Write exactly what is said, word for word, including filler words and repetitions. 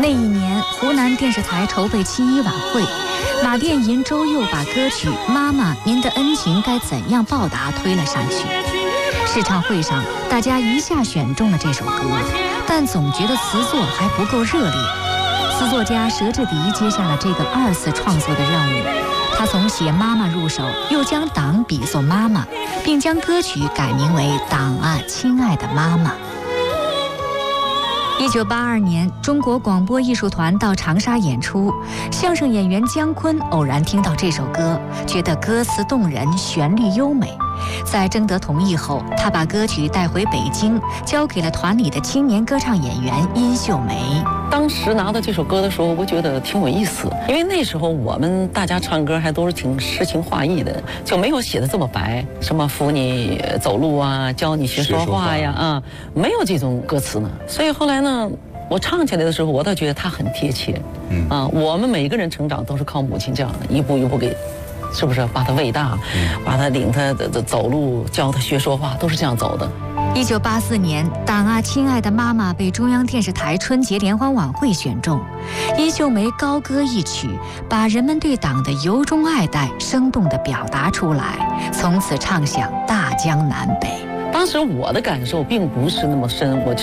那一年，湖南电视台筹备七一晚会，马殿吟、周佑把歌曲《妈妈，您的恩情该怎样报答》推了上去。试唱会上，大家一下选中了这首歌，但总觉得词作还不够热烈。词作家佘志迪接下了这个二次创作的任务，他从写妈妈入手，又将党比作妈妈，并将歌曲改名为《党啊，亲爱的妈妈》。一九八二年，中国广播艺术团到长沙演出，相声演员姜昆偶然听到这首歌，觉得歌词动人，旋律优美。在征得同意后，他把歌曲带回北京，交给了团里的青年歌唱演员殷秀梅。 当时拿到这首歌的时候，我觉得挺有意思，因为那时候我们大家唱歌还都是挺诗情画意的，就没有写的这么白，什么扶你走路啊，教你学说话呀，啊，没有这种歌词呢。所以后来呢，我唱起来的时候，我倒觉得它很贴切。嗯啊，我们每个人成长都是靠母亲这样的一步一步给。是不是把他喂大，把他领他的走路，教他学说话，都是这样走的。 一九八四年，《党啊，亲爱的妈妈》被中央电视台春节联欢晚会选中，殷秀梅高歌一曲，把人们对党的由衷爱戴生动地表达出来，从此唱响大江南北。 当时我的感受并不是那么深，我